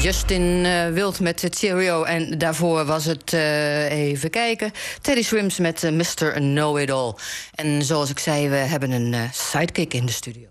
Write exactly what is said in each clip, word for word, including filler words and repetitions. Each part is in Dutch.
Justin uh, Wild met de Cheerio. En daarvoor was het, uh, even kijken... Teddy Swims met uh, mister Know-It-All. En zoals ik zei, we hebben een uh, sidekick in de studio.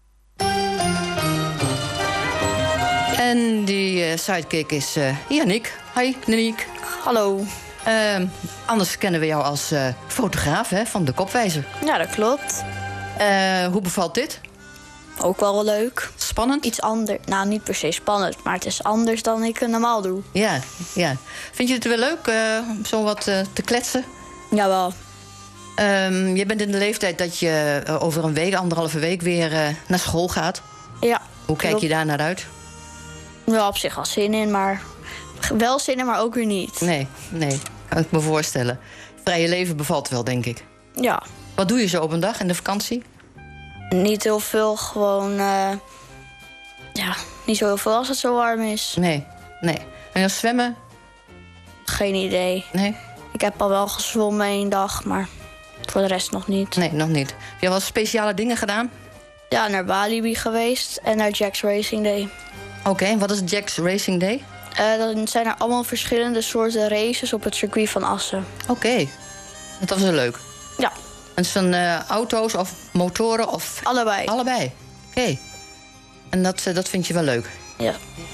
En die uh, sidekick is uh, Yannick. Hi, Yannick. Hallo. Uh, anders kennen we jou als uh, fotograaf, hè, van De Kopwijzer. Ja, dat klopt. Uh, hoe bevalt dit? Ook wel wel leuk. Spannend? Iets anders. Nou, niet per se spannend, maar het is anders dan ik normaal doe. Ja, ja. Vind je het wel leuk uh, om zo wat uh, te kletsen? Jawel. Um, je bent in de leeftijd dat je uh, over een week, anderhalve week weer uh, naar school gaat. Ja. Hoe kijk je daar naar uit? Wel op zich wel zin in, maar wel zin in, maar ook weer niet. Nee, nee. Kan ik me voorstellen. Vrije leven bevalt wel, denk ik. Ja. Wat doe je zo op een dag in de vakantie? Niet heel veel, gewoon... Uh, ja, niet zo heel veel als het zo warm is. Nee, nee. En dan zwemmen? Geen idee. Nee? Ik heb al wel gezwommen één dag, maar voor de rest nog niet. Nee, nog niet. Heb je wel speciale dingen gedaan? Ja, naar Walibi geweest en naar Jack's Racing Day. Oké, okay, en wat is Jack's Racing Day? Uh, dan zijn er allemaal verschillende soorten races op het circuit van Assen. Oké, okay. Dat was wel leuk. Ja. En zijn uh, auto's of motoren? Of... Allebei. Allebei, oké. Okay. En dat, uh, dat vind je wel leuk? Ja.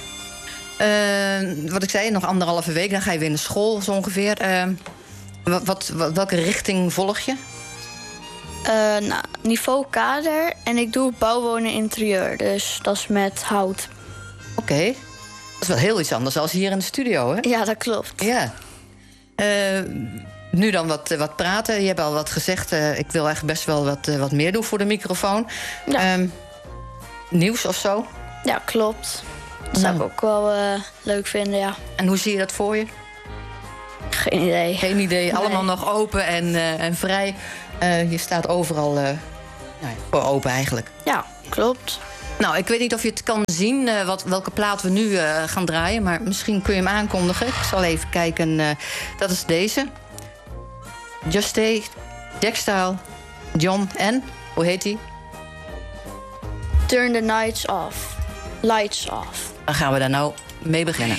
Uh, wat ik zei, nog anderhalve week, dan ga je weer naar school zo ongeveer. Uh, wat, wat, welke richting volg je? Uh, nou, niveau kader en ik doe bouwwonen interieur. Dus dat is met hout. Oké. Okay. Dat is wel heel iets anders dan hier in de studio, hè? Ja, dat klopt. Ja. Uh, nu dan wat, wat praten. Je hebt al wat gezegd. Uh, ik wil eigenlijk best wel wat, uh, wat meer doen voor de microfoon. Ja. Um, nieuws of zo? Ja, klopt. Dat zou nou. ik ook wel uh, leuk vinden, ja. En hoe zie je dat voor je? Geen idee. Geen idee. Nee. Allemaal nog open en, uh, en vrij. Uh, je staat overal uh, nou ja, voor open eigenlijk. Ja, klopt. Nou, ik weet niet of je het kan zien, uh, wat, welke plaat we nu uh, gaan draaien. Maar misschien kun je hem aankondigen. Ik zal even kijken. Uh, dat is deze. Just Stay, Jack Style, John en, hoe heet hij? Turn the Nights Off. Lights Off. Dan gaan we daar nou mee beginnen.